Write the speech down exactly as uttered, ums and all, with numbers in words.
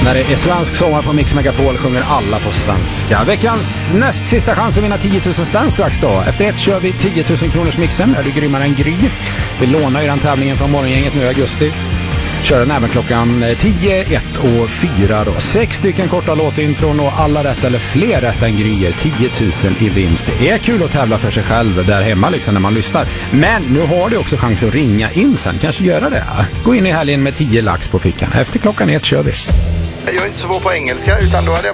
När det är svensk sommar på Mix Megapol sjunger alla på svenska. Veckans näst sista chans att vinna tio tusen spänn strax då. Efter ett kör vi tio tusen kronors mixen. Är du grymmare än Gry? Vi lånar ju den tävlingen från morgongänget nu i augusti. Kör den även klockan tio, ett och fyra då. Sex stycken korta låtintron och alla rätt eller fler rätt än Gry. tio tusen i vinst. Det är kul att tävla för sig själv där hemma liksom när man lyssnar. Men nu har du också chans att ringa in sen. Kanske göra det. Gå in i helgen med tio lax på fickan. Efter klockan ett kör vi. Jag är inte så bra på engelska, utan då hade jag